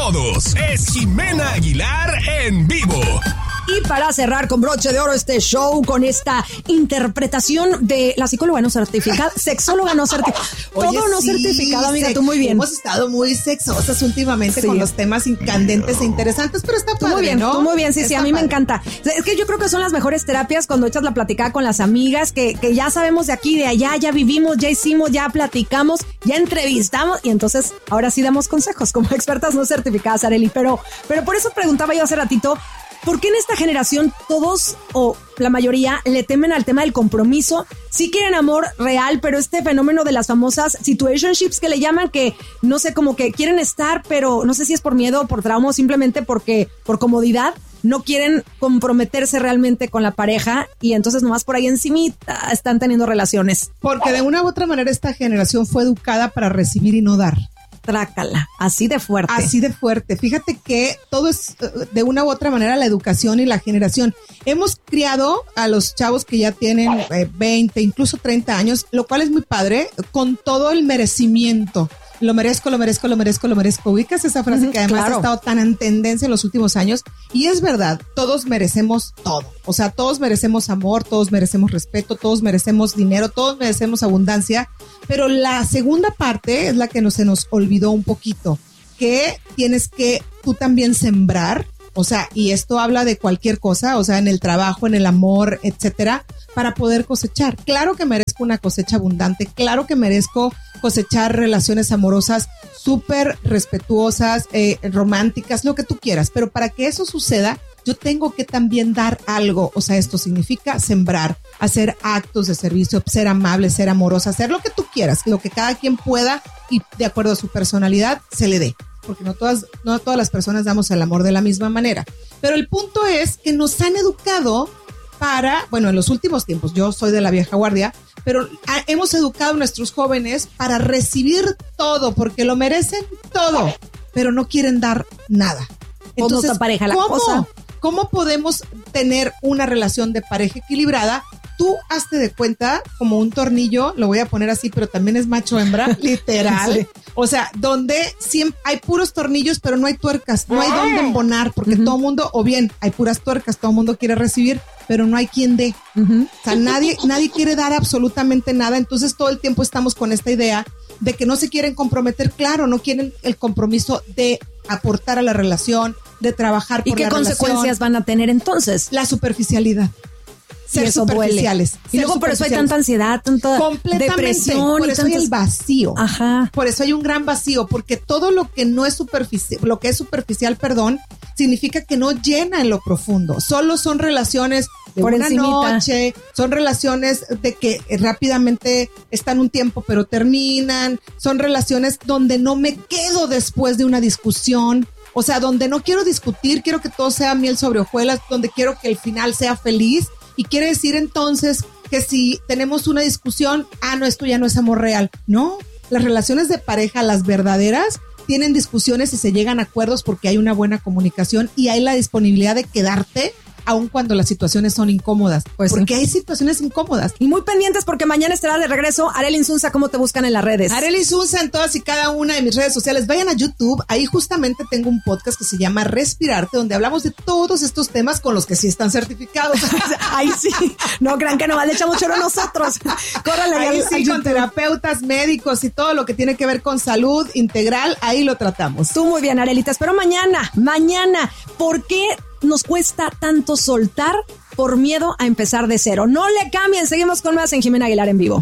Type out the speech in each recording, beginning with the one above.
todos. Es Ximena Aguilar en vivo. Y para cerrar con broche de oro este show, con esta interpretación de la psicóloga no certificada, sexóloga no certificada, todo no certificado, amiga, tú muy bien. Hemos estado muy sexosas últimamente con los temas incandentes e interesantes, pero está padre, muy bien, ¿no? Tú muy bien, sí, está a mí padre. me encanta. Es que yo creo que son las mejores terapias cuando echas la platicada con las amigas, que ya sabemos de aquí, de allá, ya vivimos, ya hicimos, ya platicamos, ya entrevistamos, y entonces ahora sí damos consejos como expertas no certificadas, Arely. Pero por eso preguntaba yo hace ratito, ¿por qué en esta generación todos o la mayoría le temen al tema del compromiso? Sí quieren amor real, pero este fenómeno de las famosas situationships que le llaman, que no sé, como que quieren estar, pero no sé si es por miedo o por trauma o simplemente porque por comodidad no quieren comprometerse realmente con la pareja y entonces nomás por ahí encimita están teniendo relaciones. Porque de una u otra manera esta generación fue educada para recibir y no dar. Trácala, así de fuerte. Así de fuerte. Fíjate que todo es de una u otra manera la educación y la generación. Hemos criado a los chavos que ya tienen 20, incluso 30 años, lo cual es muy padre, con todo el merecimiento. Lo merezco, lo merezco, lo merezco, lo merezco. Ubicas esa frase que además ha estado tan en tendencia en los últimos años. Y es verdad, todos merecemos todo. O sea, todos merecemos amor, todos merecemos respeto, todos merecemos dinero, todos merecemos abundancia. Pero la segunda parte es la que se nos olvidó un poquito, que tienes que tú también sembrar. O sea, y esto habla de cualquier cosa, o sea, en el trabajo, en el amor, etcétera, para poder cosechar. Claro que merezco una cosecha abundante, claro que merezco cosechar relaciones amorosas súper respetuosas, románticas, lo que tú quieras, pero para que eso suceda, yo tengo que también dar algo. O sea, esto significa sembrar, hacer actos de servicio, ser amable, ser amorosa, hacer lo que tú quieras, lo que cada quien pueda y de acuerdo a su personalidad se le dé. Porque no todas las personas damos el amor de la misma manera. Pero el punto es que nos han educado para, bueno, en los últimos tiempos, yo soy de la vieja guardia, pero hemos educado a nuestros jóvenes para recibir todo, porque lo merecen todo, pero no quieren dar nada. Entonces, pareja la cosa. ¿Cómo podemos tener una relación de pareja equilibrada? Tú hazte de cuenta como un tornillo, lo voy a poner así, pero también es macho hembra, literal. Sí. O sea, donde siempre hay puros tornillos, pero no hay tuercas, no hay dónde embonar, porque todo mundo, o bien hay puras tuercas, todo mundo quiere recibir, pero no hay quien dé. O sea, nadie quiere dar absolutamente nada, entonces todo el tiempo estamos con esta idea de que no se quieren comprometer, claro, no quieren el compromiso de aportar a la relación, de trabajar por la relación. ¿Y qué consecuencias van a tener entonces? La superficialidad. Ser superficiales. Y luego por eso hay tanta ansiedad, tanta depresión. Por eso hay el vacío. Ajá. Por eso hay un gran vacío, porque todo lo que no es superficial, lo que es superficial, significa que no llena en lo profundo. Solo son relaciones de por una encimita. Noche, son relaciones de que rápidamente están un tiempo pero terminan, son relaciones donde no me quedo después de una discusión. O sea, donde no quiero discutir, quiero que todo sea miel sobre hojuelas, donde quiero que el final sea feliz. Y quiere decir entonces que si tenemos una discusión, no, esto ya no es amor real. No, las relaciones de pareja, las verdaderas, tienen discusiones y se llegan a acuerdos porque hay una buena comunicación y hay la disponibilidad de quedarte aun cuando las situaciones son incómodas. Pues porque hay situaciones incómodas. Y muy pendientes porque mañana estará de regreso Arely Insunza. ¿Cómo te buscan en las redes? Arely Insunza en todas y cada una de mis redes sociales. Vayan a YouTube. Ahí justamente tengo un podcast que se llama Respirarte, donde hablamos de todos estos temas con los que sí están certificados. Ahí sí. No crean que nomás le echamos choro a nosotros. Córrale. Ahí sí, con terapeutas, médicos y todo lo que tiene que ver con salud integral. Ahí lo tratamos. Tú muy bien, Arely. Te espero mañana. Mañana. ¿Por qué nos cuesta tanto soltar por miedo a empezar de cero? No le cambien, seguimos con más en Ximena Aguilar en vivo.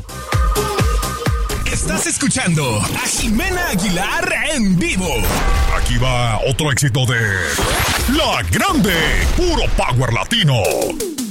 Estás escuchando a Ximena Aguilar en vivo. Aquí va otro éxito de La Grande, puro power latino.